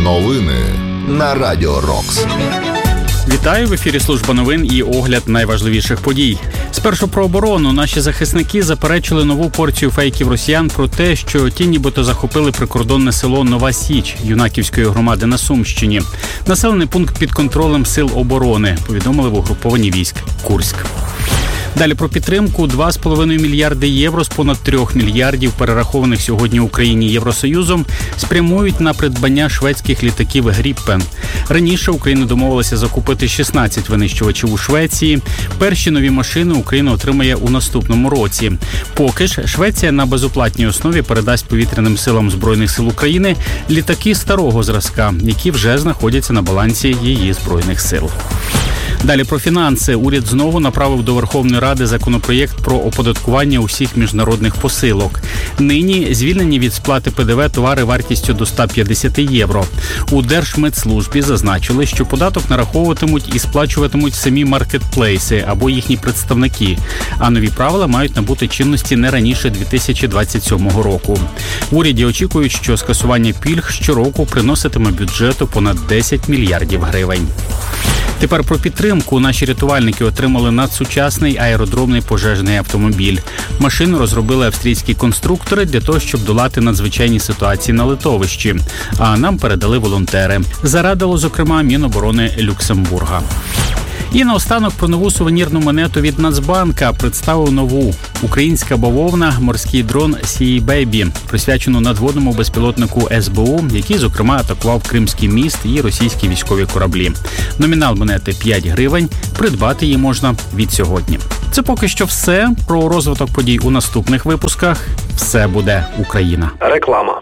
Новини на Радіо Рокс. Вітаю, в ефірі служба новин і огляд найважливіших подій. Спершу про оборону. Наші захисники заперечили нову порцію фейків росіян про те, що ті нібито захопили прикордонне село Нова Січ Юнаківської громади на Сумщині. Населений пункт під контролем сил оборони, повідомили в угрупованні військ Курськ. Далі про підтримку. 2,5 мільярди євро з понад 3 мільярдів, перерахованих сьогодні Україні Євросоюзом, спрямують на придбання шведських літаків «Гріппен». Раніше Україна домовилася закупити 16 винищувачів у Швеції. Перші нові машини Україна отримає у наступному році. Поки ж Швеція на безоплатній основі передасть повітряним силам Збройних сил України літаки старого зразка, які вже знаходяться на балансі її Збройних сил. Далі про фінанси. Уряд знову направив до Верховної Ради законопроєкт про оподаткування усіх міжнародних посилок. Нині звільнені від сплати ПДВ товари вартістю до 150 євро. У Держмитслужбі зазначили, що податок нараховуватимуть і сплачуватимуть самі маркетплейси або їхні представники, а нові правила мають набути чинності не раніше 2027 року. В уряді очікують, що скасування пільг щороку приноситиме бюджету понад 10 мільярдів гривень. Тепер про підтримку. Наші рятувальники отримали надсучасний аеродромний пожежний автомобіль. Машину розробили австрійські конструктори для того, щоб долати надзвичайні ситуації на литовищі. А нам передали волонтери. Зарадило, зокрема, Міноборони Люксембурга. І наостанок про нову сувенірну монету від Нацбанка. Представив нову. Українська бавовна «Морський дрон Sea Baby», присвячену надводному безпілотнику СБУ, який, зокрема, атакував Кримський міст і російські військові кораблі. Номінал монети 5 гривень. Придбати її можна від сьогодні. Це поки що все. Про розвиток подій у наступних випусках. Все буде Україна. Реклама.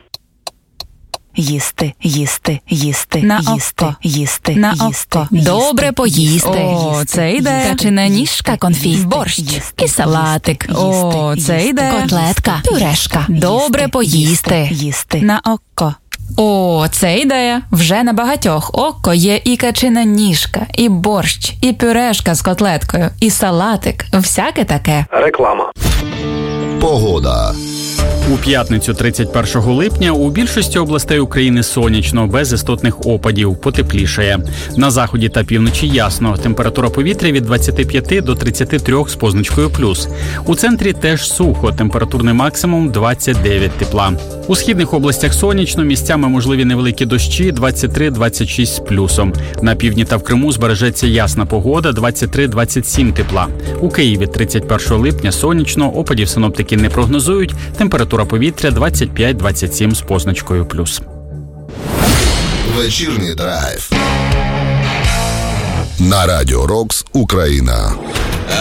Їсти, їсти, їсти, на їсти, око. їсти, На їсти, око. їсти, Добре поїсти. О, це йде. Качана ніжка, конфіт, борщ, і салатик. О, це йде. Котлетка, пюрешка. Добре поїсти. Їсти. На око. О, це ідея. Вже на багатьох око є і качина ніжка, і борщ, і пюрешка з котлеткою, і салатик. Всяке таке. Реклама. Погода. У п'ятницю 31 липня у більшості областей України сонячно, без істотних опадів, потеплішає. На заході та півночі ясно. Температура повітря від 25 до 33 з позначкою плюс. У центрі теж сухо, температурний максимум 29 тепла. У східних областях сонячно, місцями можливі невеликі дощі, 23-26 з плюсом. На півдні та в Криму збережеться ясна погода, 23-27 тепла. У Києві 31 липня сонячно, опадів синоптики не прогнозують, температура повітря 25-27 з позначкою плюс. Вечірній драйв. На Радіо Рокс Україна.